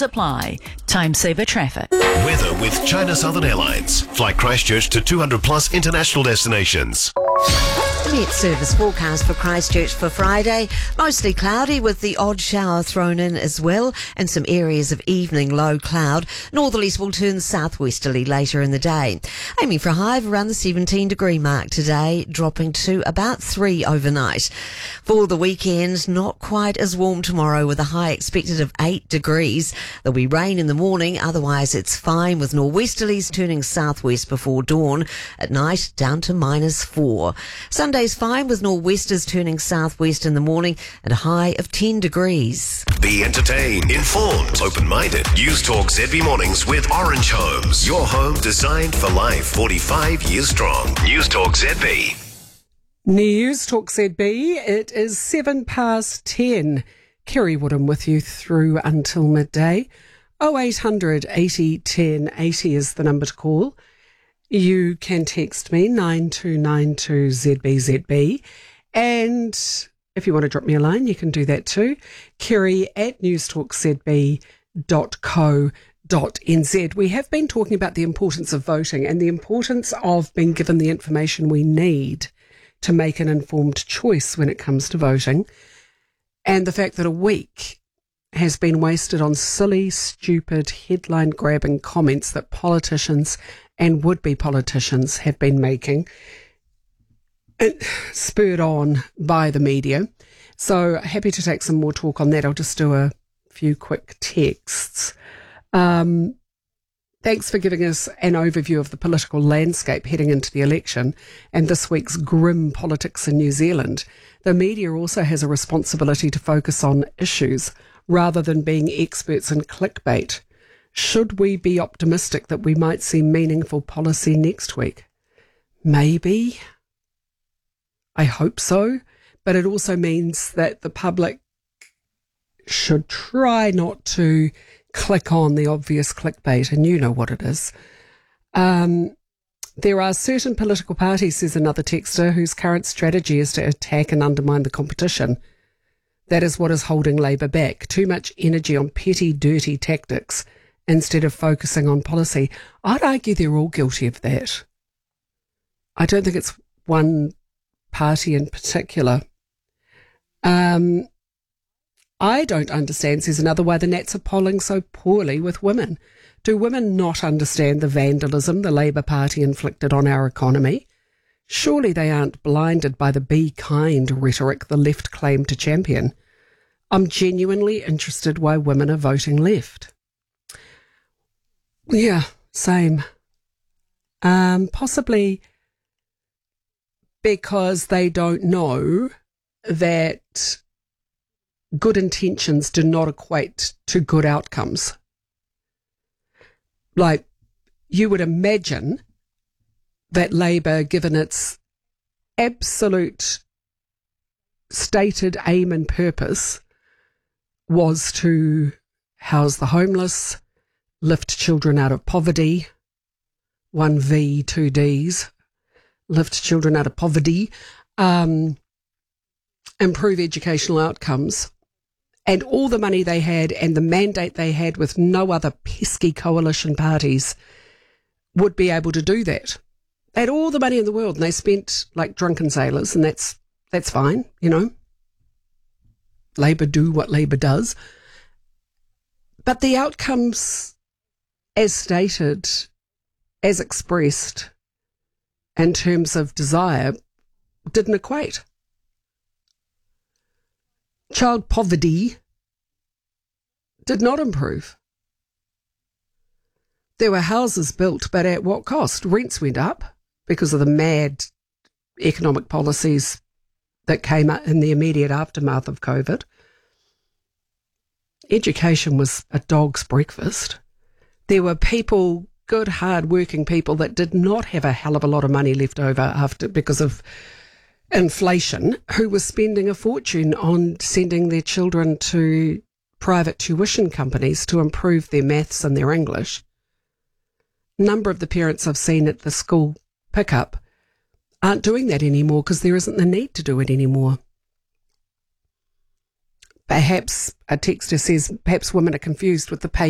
apply. Time saver traffic. Weather with China Southern Airlines. Fly Christchurch to 200 plus international destinations. Met service forecast for Christchurch for Friday. Mostly cloudy with the odd shower thrown in as well, and some areas of evening low cloud. Northerlies will turn southwesterly later in the day. Aiming for a high of around the 17 degree mark today, dropping to about 3 overnight. For the weekend, not quite as warm tomorrow with a high expected of 8 degrees. There'll be rain in the morning, otherwise it's fine with nor'westerlies turning southwest before dawn. At night, down to -4. Sunday's fine with nor'westers turning southwest in the morning and a high of 10 degrees. Be entertained, informed, open-minded. News Talk ZB Mornings with Orange Homes. Your home designed for life, 45 years strong. News Talk ZB. News Talk ZB. It is 10:07. Kerry Woodham with you through until midday. 0800 80 10 80 is the number to call. You can text me 9292ZBZB, and if you want to drop me a line, you can do that too. Kerry@newstalkzb.co.nz. We have been talking about the importance of voting and the importance of being given the information we need to make an informed choice when it comes to voting, and the fact that a week has been wasted on silly, stupid, headline-grabbing comments that politicians and would-be politicians have been making, spurred on by the media. So happy to take some more talk on that. I'll just do a few quick texts. Thanks for giving us an overview of the political landscape heading into the election and this week's grim politics in New Zealand. The media also has a responsibility to focus on issues rather than being experts in clickbait. Should we be optimistic that we might see meaningful policy next week? Maybe. I hope so. But it also means that the public should try not to click on the obvious clickbait, and you know what it is. There are certain political parties, says another texter, whose current strategy is to attack and undermine the competition. That is what is holding Labour back. Too much energy on petty, dirty tactics instead of focusing on policy. I'd argue they're all guilty of that. I don't think it's one party in particular. I don't understand, says another, why the Nats are polling so poorly with women. Do women not understand the vandalism the Labour Party inflicted on our economy? Surely they aren't blinded by the be kind rhetoric the left claim to champion. I'm genuinely interested why women are voting left. Yeah, same. Possibly because they don't know that good intentions do not equate to good outcomes. Like, you would imagine that Labour, given its absolute stated aim and purpose, was to house the homeless, lift children out of poverty, 1V, 2Ds, lift children out of poverty, improve educational outcomes, and all the money they had and the mandate they had with no other pesky coalition parties would be able to do that. They had all the money in the world and they spent like drunken sailors, and that's fine, you know. Labour do what Labour does. But the outcomes, as stated, as expressed in terms of desire, didn't equate. Child poverty did not improve. There were houses built, but at what cost? Rents went up because of the mad economic policies that came up in the immediate aftermath of COVID. Education was a dog's breakfast. There were people, good, hard-working people, that did not have a hell of a lot of money left over because of inflation, who were spending a fortune on sending their children to private tuition companies to improve their maths and their English. A number of the parents I've seen at the school pickup aren't doing that anymore because there isn't the need to do it anymore. Perhaps, a texter says, perhaps women are confused with the pay